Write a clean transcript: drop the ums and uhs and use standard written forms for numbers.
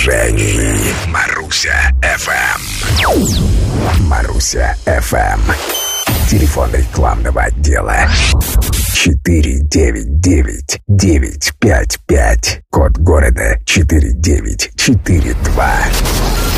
движений. Маруся FM. Маруся FM. Телефон рекламного отдела 499-955. Код города 4942.